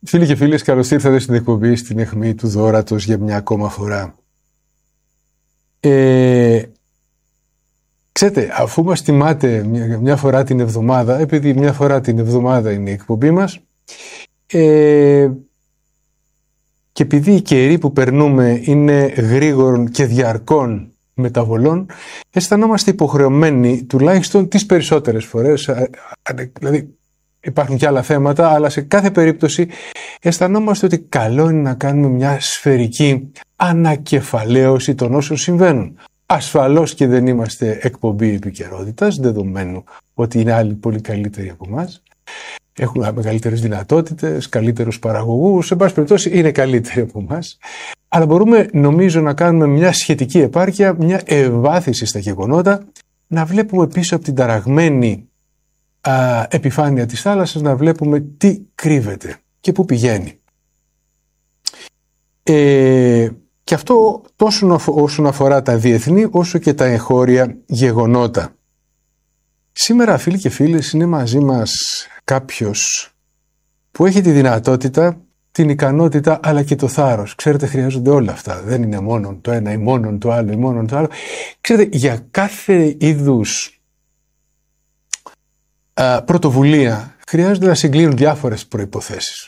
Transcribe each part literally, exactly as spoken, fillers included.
Φίλοι και φίλες, καλώς ήρθατε στην εκπομπή στην αιχμή του Δώρατος για μια ακόμα φορά. Ε, ξέρετε, αφού μας τιμάτε μια, μια φορά την εβδομάδα, επειδή μια φορά την εβδομάδα είναι η εκπομπή μας, ε, και επειδή οι καιροί που περνούμε είναι γρήγορων και διαρκών μεταβολών, αισθανόμαστε υποχρεωμένοι, τουλάχιστον τις περισσότερες φορές, δηλαδή υπάρχουν και άλλα θέματα, αλλά σε κάθε περίπτωση αισθανόμαστε ότι καλό είναι να κάνουμε μια σφαιρική ανακεφαλαίωση των όσων συμβαίνουν. Ασφαλώς και δεν είμαστε εκπομπή επικαιρότητας, δεδομένου ότι είναι άλλοι πολύ καλύτεροι από εμάς. Έχουν μεγαλύτερες δυνατότητες, καλύτερους παραγωγούς, σε πάση περιπτώσει είναι καλύτεροι από εμάς. Αλλά μπορούμε, νομίζω, να κάνουμε μια σχετική επάρκεια, μια ευάθυνση στα γεγονότα, να βλέπουμε πίσω από την ταραγμένη α, επιφάνεια της θάλασσας, να βλέπουμε τι κρύβεται και πού πηγαίνει. Ε, και αυτό τόσο όσον αφορά τα διεθνή, όσο και τα εγχώρια γεγονότα. Σήμερα, φίλοι και φίλες, είναι μαζί μας κάποιος που έχει τη δυνατότητα, την ικανότητα, αλλά και το θάρρος. Ξέρετε, χρειάζονται όλα αυτά. Δεν είναι μόνο το ένα ή μόνο το άλλο ή μόνο το άλλο. Ξέρετε, για κάθε είδους α, πρωτοβουλία χρειάζονται να συγκλίνουν διάφορες προϋποθέσεις.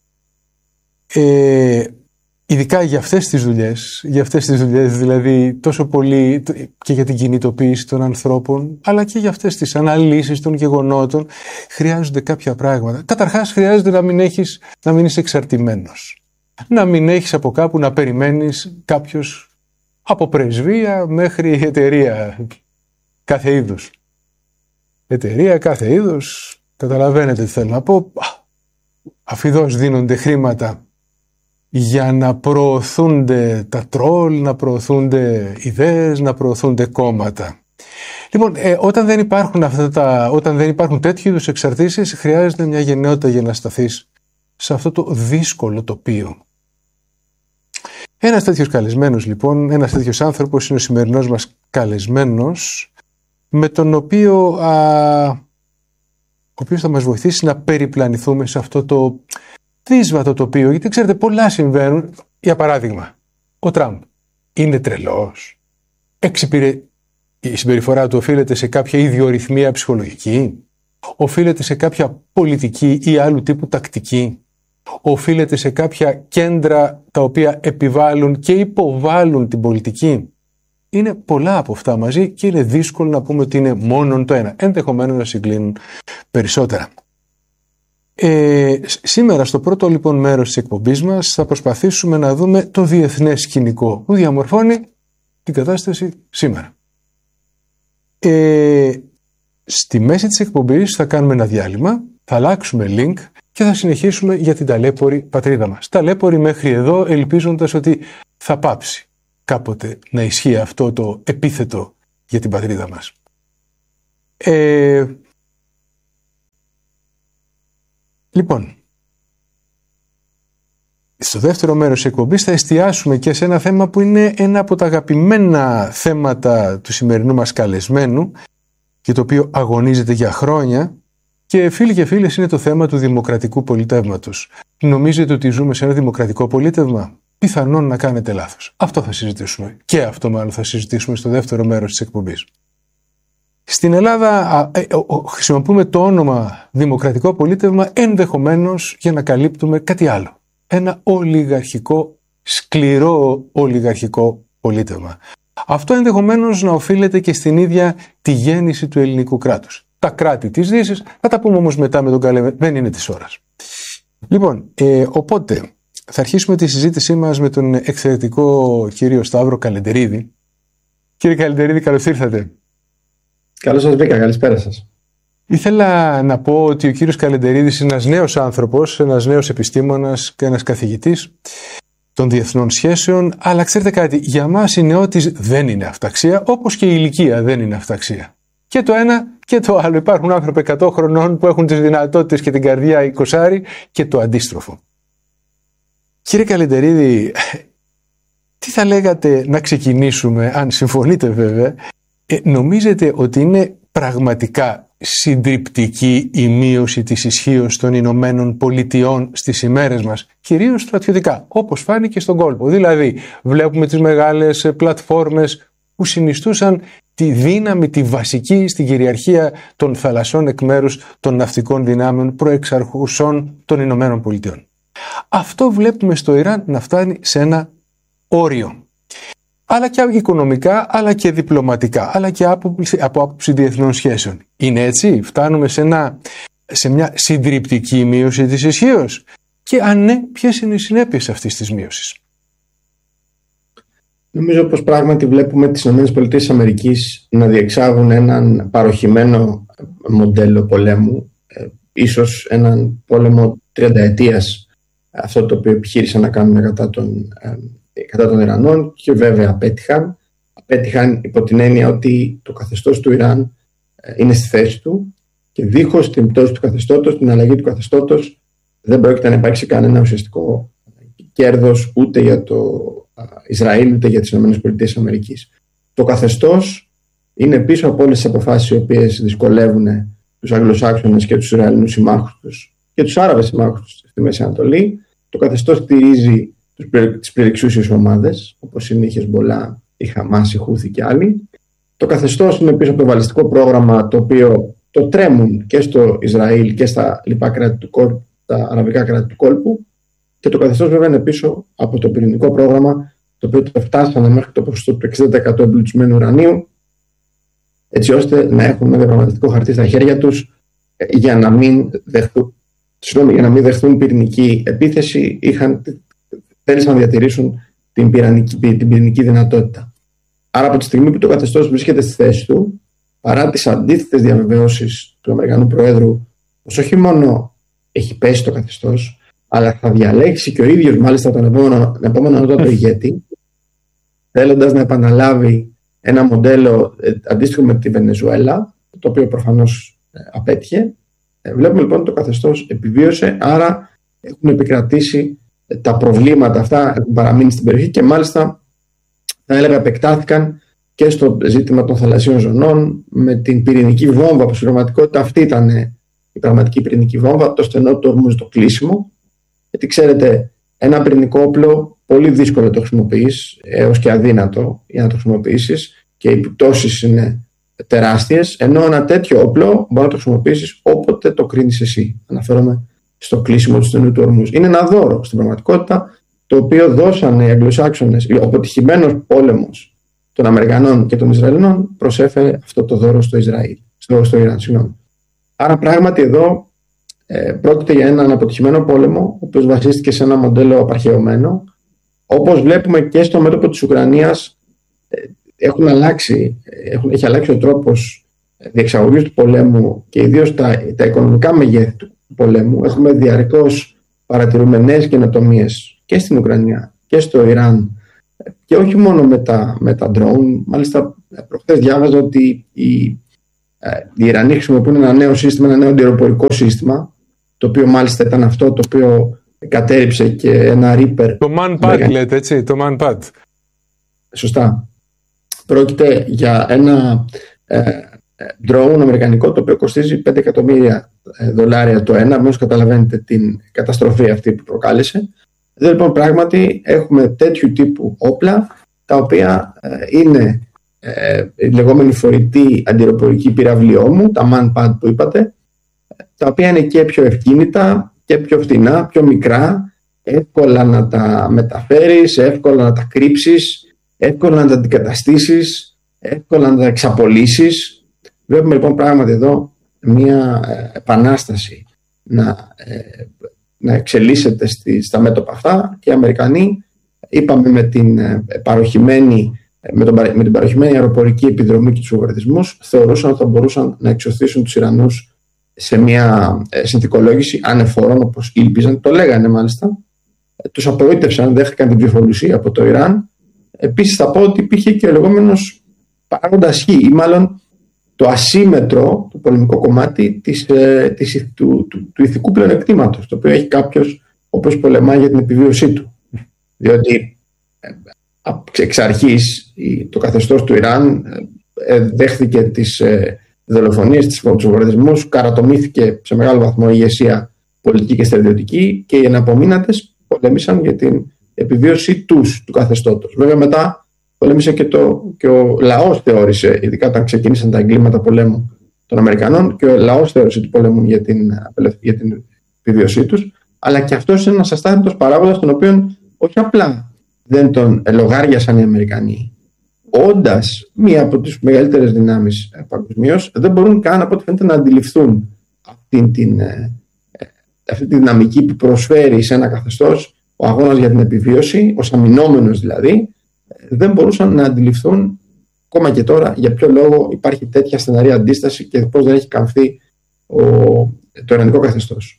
Ε, ειδικά για αυτές τις δουλειές, για αυτές τις δουλειές δηλαδή τόσο πολύ και για την κινητοποίηση των ανθρώπων, αλλά και για αυτές τις αναλύσεις των γεγονότων, χρειάζονται κάποια πράγματα. Καταρχάς χρειάζεται να μην έχεις, να μην είσαι εξαρτημένος. Να μην έχεις από κάπου να περιμένεις κάποιος, από πρεσβεία μέχρι εταιρεία κάθε είδους. Εταιρεία κάθε είδους, καταλαβαίνετε τι θέλω να πω, αφιδώς δίνονται χρήματα για να προωθούνται τα τρόλ, να προωθούνται ιδέες, να προωθούνται κόμματα. Λοιπόν, ε, όταν, δεν υπάρχουν αυτά τα, όταν δεν υπάρχουν τέτοιου είδους εξαρτήσεις, χρειάζεται μια γενναιότητα για να σταθείς σε αυτό το δύσκολο τοπίο. Ένας τέτοιος καλεσμένος, λοιπόν, ένας τέτοιος άνθρωπος είναι ο σημερινός μας καλεσμένος, με τον οποίο, α, ο οποίος θα μας βοηθήσει να περιπλανηθούμε σε αυτό το δύσβατο τοπίο, γιατί ξέρετε πολλά συμβαίνουν. Για παράδειγμα, ο Τραμπ είναι τρελός, Εξυπηρε... η συμπεριφορά του οφείλεται σε κάποια ιδιορυθμία ψυχολογική, οφείλεται σε κάποια πολιτική ή άλλου τύπου τακτική, οφείλεται σε κάποια κέντρα τα οποία επιβάλλουν και υποβάλλουν την πολιτική. Είναι πολλά από αυτά μαζί και είναι δύσκολο να πούμε ότι είναι μόνον το ένα. Ενδεχομένως να συγκλίνουν περισσότερα. Ε, σήμερα στο πρώτο λοιπόν μέρος της εκπομπής μας θα προσπαθήσουμε να δούμε το διεθνές σκηνικό που διαμορφώνει την κατάσταση σήμερα. Ε, στη μέση της εκπομπής θα κάνουμε ένα διάλειμμα, θα αλλάξουμε link και θα συνεχίσουμε για την ταλέπορη πατρίδα μας. Ταλέπορη μέχρι εδώ, ελπίζοντας ότι θα πάψει κάποτε να ισχύει αυτό το επίθετο για την πατρίδα μας. Ε, Λοιπόν, στο δεύτερο μέρος της εκπομπής θα εστιάσουμε και σε ένα θέμα που είναι ένα από τα αγαπημένα θέματα του σημερινού μας καλεσμένου και το οποίο αγωνίζεται για χρόνια και φίλοι και φίλες είναι το θέμα του δημοκρατικού πολιτεύματος. Νομίζετε ότι ζούμε σε ένα δημοκρατικό πολίτευμα? Πιθανόν να κάνετε λάθος. Αυτό θα συζητήσουμε και αυτό μάλλον θα συζητήσουμε στο δεύτερο μέρος της εκπομπής. Στην Ελλάδα ε, ε, χρησιμοποιούμε το όνομα δημοκρατικό πολίτευμα ενδεχομένως για να καλύπτουμε κάτι άλλο. Ένα ολιγαρχικό, σκληρό ολιγαρχικό πολίτευμα. Αυτό ενδεχομένως να οφείλεται και στην ίδια τη γέννηση του ελληνικού κράτους. Τα κράτη της Δύσης, θα τα πούμε όμως μετά με τον καλεσμένο, δεν είναι της ώρας. Λοιπόν, ε, οπότε θα αρχίσουμε τη συζήτησή μας με τον εξαιρετικό κύριο Σταύρο Καλεντερίδη. Κύριε Καλεντερίδη, καλώς ήρθατε. Καλώς σας βρήκα, καλησπέρα σας. Ήθελα να πω ότι ο κύριος Καλεντερίδης είναι ένας νέος άνθρωπος, ένας νέος επιστήμονας και ένας καθηγητής των διεθνών σχέσεων, αλλά ξέρετε κάτι, για μας η νεότης δεν είναι αυταξία, όπως και η ηλικία δεν είναι αυταξία. Και το ένα και το άλλο. Υπάρχουν άνθρωποι εκατό χρονών που έχουν τις δυνατότητες και την καρδιά εικοσάρι και το αντίστροφο. Κύριε Καλεντερίδη, τι θα λέγατε να ξεκινήσουμε, αν συμφωνείτε βέβαια, ε, νομίζετε ότι είναι πραγματικά συντριπτική η μείωση της ισχύως των Ηνωμένων Πολιτειών στις ημέρες μας, κυρίως στρατιωτικά, όπως φάνηκε στον κόλπο. Δηλαδή, βλέπουμε τις μεγάλες πλατφόρμες που συνιστούσαν τη δύναμη, τη βασική στην κυριαρχία των θαλασσών εκ μέρους των ναυτικών δυνάμεων προεξαρχουσών των Ηνωμένων Πολιτειών. Αυτό βλέπουμε στο Ιράν να φτάνει σε ένα όριο. Αλλά και οικονομικά, αλλά και διπλωματικά, αλλά και από, από άποψη διεθνών σχέσεων. Είναι έτσι, φτάνουμε σε, ένα, σε μια συντριπτική μείωση της ισχύως. Και αν ναι, ποιες είναι οι συνέπειες αυτής της μείωσης? Νομίζω πως πράγματι βλέπουμε τις ΗΠΑ να διεξάγουν έναν παροχημένο μοντέλο πολέμου, ε, ίσως έναν πόλεμο τριανταετίας, αυτό το οποίο επιχείρησαν να κάνουν κατά των, ε, κατά των Ιρανών, και βέβαια απέτυχαν. Απέτυχαν υπό την έννοια ότι το καθεστώς του Ιράν ε, είναι στη θέση του και δίχως την πτώση του καθεστώτος, την αλλαγή του καθεστώτος, δεν πρόκειται να υπάρξει κανένα ουσιαστικό κέρδος ούτε για το Ισραήλ ούτε για τις ΗΠΑ. Το καθεστώς είναι πίσω από όλες τις αποφάσεις οι οποίες δυσκολεύουν τους Αγγλοσάξονες και τους Ισραηλινούς συμμάχους τους και τους Άραβες συμμάχους τους στη Μέση Ανατολή. Το καθεστώς στηρίζει τις πληρεξούσιες ομάδες, όπως είναι η Χεσμολά, η Χαμάς, η Χούθη και άλλοι. Το καθεστώς είναι πίσω από το βαλιστικό πρόγραμμα, το οποίο το τρέμουν και στο Ισραήλ και στα λοιπά κράτη του κόλπου, τα αραβικά κράτη του κόλπου. Και το καθεστώς βέβαια είναι πίσω από το πυρηνικό πρόγραμμα, το οποίο το φτάσανε μέχρι το ποσοστό του εξήντα τοις εκατό εμπλουτισμένου ουρανίου, έτσι ώστε να έχουν ένα διαπραγματευτικό χαρτί στα χέρια τους για να μην δεχτούν, για να μην δεχτούν πυρηνική επίθεση. Είχαν, θέλησαν να διατηρήσουν την πυρηνική, την πυρηνική δυνατότητα. Άρα, από τη στιγμή που το καθεστώς βρίσκεται στη θέση του, παρά τις αντίθετες διαβεβαιώσεις του Αμερικανού Προέδρου, πως όχι μόνο έχει πέσει το καθεστώς, αλλά θα διαλέξει και ο ίδιος μάλιστα τον επόμενο, επόμενο ανώτατο ηγέτη, θέλοντας να επαναλάβει ένα μοντέλο ε, αντίστοιχο με τη Βενεζουέλα, το οποίο προφανώς ε, απέτυχε. Ε, βλέπουμε λοιπόν ότι το καθεστώς επιβίωσε, άρα έχουν επικρατήσει ε, τα προβλήματα αυτά, έχουν παραμείνει στην περιοχή και μάλιστα θα έλεγα επεκτάθηκαν και στο ζήτημα των θαλασσίων ζωνών, με την πυρηνική βόμβα, που στην πραγματικότητα αυτή ήταν η πραγματική πυρηνική βόμβα, το στενό του Ορμούζ, το κλείσιμο. Γιατί ξέρετε, ένα πυρηνικό όπλο πολύ δύσκολο το χρησιμοποιείς, έως και αδύνατο για να το χρησιμοποιήσεις, και οι επιπτώσεις είναι τεράστιες, ενώ ένα τέτοιο όπλο μπορεί να το χρησιμοποιήσεις όποτε το κρίνεις εσύ. Αναφέρομαι στο κλείσιμο του στενού του Ορμούζ. Είναι ένα δώρο στην πραγματικότητα, το οποίο δώσανε οι Αγγλοσάξονες. Ο αποτυχημένος πόλεμος των Αμερικανών και των Ισραηλινών προσέφερε αυτό το δώρο στο Ισραήλ, στο, στο Ιράν. Συγγνώμη. Άρα πράγματι εδώ ε, πρόκειται για έναν αποτυχημένο πόλεμο, ο οποίος βασίστηκε σε ένα μοντέλο απαρχαιωμένο. Όπως βλέπουμε και στο μέτωπο της Ουκρανίας, ε, έχουν αλλάξει, έχουν, έχει αλλάξει ο τρόπος διεξαγωγής του πολέμου και ιδίως τα, τα οικονομικά μεγέθη του πολέμου. Έχουμε διαρκώς παρατηρούμε νέες καινοτομίες και στην Ουκρανία και στο Ιράν, και όχι μόνο με τα, με τα drone. Μάλιστα προχθές διάβαζα ότι οι, οι Ιρανοί χρησιμοποιούν ένα νέο σύστημα, ένα νέο αντιεροπορικό σύστημα, το οποίο μάλιστα ήταν αυτό το οποίο κατέριψε και ένα Reaper. Το Manpad λέτε, έτσι, το Manpad. Σωστά. Πρόκειται για ένα ε, drone αμερικανικό, το οποίο κοστίζει πέντε εκατομμύρια δολάρια το ένα. Μόλις καταλαβαίνετε την καταστροφή αυτή που προκάλεσε. Εδώ λοιπόν πράγματι έχουμε τέτοιου τύπου όπλα, τα οποία ε, είναι ε, η λεγόμενη φορητή αντιεροπορική πυραυλή όμου, τα Manpad που είπατε, τα οποία είναι και πιο ευκίνητα και πιο φθηνά, πιο μικρά, εύκολα να τα μεταφέρεις, εύκολα να τα κρύψεις, εύκολα να τα αντικαταστήσεις, εύκολα να τα εξαπολύσεις. Βλέπουμε λοιπόν πράγματι εδώ μια επανάσταση να, να εξελίσσεται στη, στα μέτωπα αυτά, και οι Αμερικανοί, είπαμε, με την παροχημένη, με, τον, με την παροχημένη αεροπορική επιδρομή και τους λογαριασμούς, θεωρούσαν ότι θα μπορούσαν να εξωθήσουν τους Ιρανούς σε μια συνθηκολόγηση ανεφόρων, όπως ήλπιζαν, το λέγανε μάλιστα. Τους απογοήτευσαν, δέχτηκαν την ψηφολουσία από το Ιράν. Επίσης θα πω ότι υπήρχε και ο λεγόμενος παράγοντας Χ, ή μάλλον το ασύμετρο, το πολεμικό κομμάτι της, της, του, του, του ηθικού πλεονεκτήματος, το οποίο έχει κάποιος όπως πολεμάει για την επιβίωσή του. Διότι εξ αρχής το καθεστώς του Ιράν δέχθηκε τις δολοφονίες, τους βομβαρδισμούς, καρατομήθηκε σε μεγάλο βαθμό η ηγεσία πολιτική και στρατιωτική και οι εναπομείνατες πολέμησαν για την επιβίωση τους του καθεστώτος. Βέβαια μετά πολέμησε και, το, και ο λαός θεώρησε, ειδικά όταν ξεκίνησαν τα εγκλήματα πολέμου των Αμερικανών, και ο λαός θεώρησε ότι πολέμουν για την, για την επιβίωσή τους, αλλά και αυτός είναι ένας αστάθμητος παράγοντας, τον οποίο όχι απλά δεν τον λογάριασαν οι Αμερικανοί, όντας μία από τις μεγαλύτερες δυνάμεις παγκοσμίως, δεν μπορούν καν από ό,τι φαίνεται να αντιληφθούν αυτή την, αυτή τη δυναμική που προσφέρει σε ένα καθεστώς ο αγώνας για την επιβίωση, ως αμυνόμενος δηλαδή. Δεν μπορούσαν να αντιληφθούν ακόμα και τώρα για ποιο λόγο υπάρχει τέτοια στεναρή αντίσταση και πώς δεν έχει καμφθεί ο, το ιρανικό καθεστώς.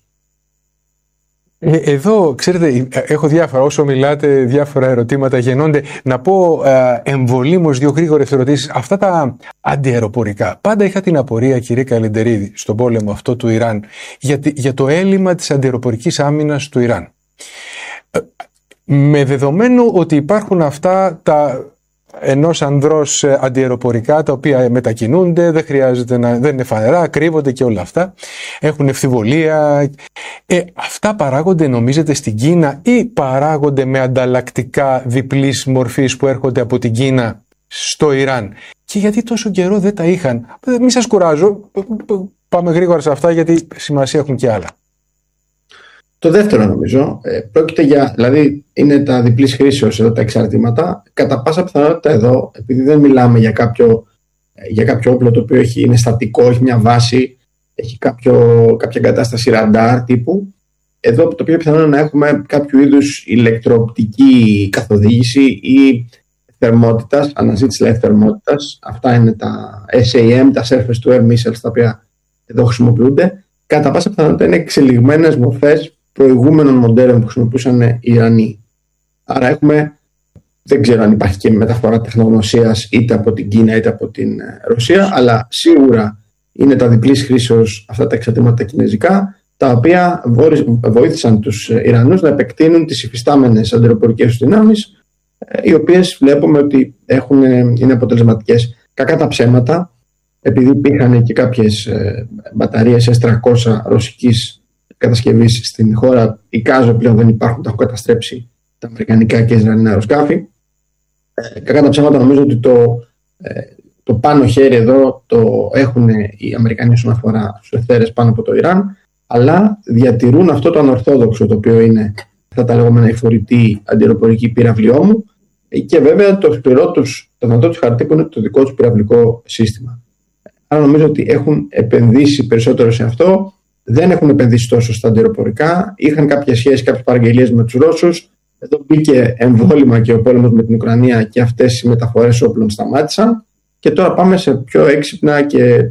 Ε, εδώ, ξέρετε, έχω διάφορα, όσο μιλάτε, διάφορα ερωτήματα γεννώνται. Να πω ε, εμβολήμως δύο γρήγορες ερωτήσεις. Αυτά τα αντιαεροπορικά. Πάντα είχα την απορία, κύριε Καλεντερίδη, στον πόλεμο αυτό του Ιράν, για, για το έλλειμμα της αντιαεροπορικής άμυνας του Ιράν. Ε, με δεδομένο ότι υπάρχουν αυτά τα ενός ανδρός αντιαεροπορικά, τα οποία μετακινούνται, δεν χρειάζεται να, δεν είναι φανερά, κρύβονται και όλα αυτά, έχουν ευθυβολία. Ε, αυτά παράγονται, νομίζετε, στην Κίνα ή παράγονται με ανταλλακτικά διπλής μορφής που έρχονται από την Κίνα στο Ιράν? Και γιατί τόσο καιρό δεν τα είχαν? Μην σας κουράζω, πάμε γρήγορα σε αυτά γιατί σημασία έχουν και άλλα. Το δεύτερο, νομίζω, πρόκειται για, δηλαδή είναι τα διπλής χρήσεως εδώ τα εξαρτήματα. Κατά πάσα πιθανότητα εδώ, επειδή δεν μιλάμε για κάποιο, για κάποιο όπλο το οποίο έχει, είναι στατικό, έχει μια βάση, έχει κάποιο, κάποια κατάσταση ραντάρ τύπου, εδώ το πιο πιθανό είναι να έχουμε κάποιο είδους ηλεκτροοπτική καθοδήγηση ή θερμότητας, αναζήτηση δηλαδή θερμότητας. Αυτά είναι τα ες έι εμ, τα Surface to Air Missiles, τα οποία εδώ χρησιμοποιούνται. Κατά πάσα πιθανότητα είναι εξελιγμένες μορφές προηγούμενων μοντέλων που χρησιμοποιούσαν οι Ιρανοί. Άρα έχουμε, δεν ξέρω αν υπάρχει και μεταφορά τεχνογνωσίας είτε από την Κίνα είτε από την Ρωσία, αλλά σίγουρα είναι τα διπλής χρήσεως αυτά τα εξαρτήματα τα κινέζικα, τα οποία βοήθησαν τους Ιρανούς να επεκτείνουν τις υφιστάμενες αντιαεροπορικές τους δυνάμεις, οι οποίες βλέπουμε ότι έχουν, είναι αποτελεσματικές. Κακά τα ψέματα, επειδή υπήρχαν και κάποιες μπαταρίες ες τριακόσια ρωσικής κατασκευής στην χώρα, εικάζω πλέον δεν υπάρχουν, τα έχω καταστρέψει τα αμερικανικά και ισραηλινά αεροσκάφη. Ε, κακά τα ψέματα, νομίζω ότι το, ε, το πάνω χέρι εδώ το έχουν οι Αμερικανοί όσον αφορά στους εθέρες πάνω από το Ιράν, αλλά διατηρούν αυτό το ανορθόδοξο, το οποίο είναι αυτά τα λεγόμενα εφορητή αντιαεροπορική πυραυλιόμου, και βέβαια το σκληρό τους, το δυνατό τους χαρτί που είναι το δικό τους πυραυλικό σύστημα. Άρα νομίζω ότι έχουν επενδύσει περισσότερο σε αυτό. Δεν έχουν επενδύσει τόσο στα αντιαεροπορικά. Είχαν κάποιες σχέσεις, κάποιες παραγγελίες με τους Ρώσους. Εδώ μπήκε εμβόλυμα και ο πόλεμος με την Ουκρανία και αυτές οι μεταφορές όπλων σταμάτησαν. Και τώρα πάμε σε πιο έξυπνα και ε,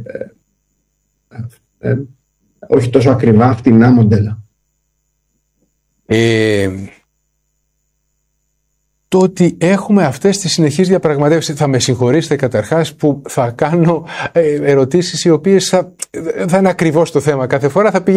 ε, ε, όχι τόσο ακριβά φτηνά μοντέλα. Ε, το ότι έχουμε αυτές τις συνεχείς διαπραγματεύσεις, θα με συγχωρήσετε καταρχάς που θα κάνω ε, ερωτήσεις οι οποίες θα, θα είναι ακριβώς το θέμα κάθε φορά, θα πήγε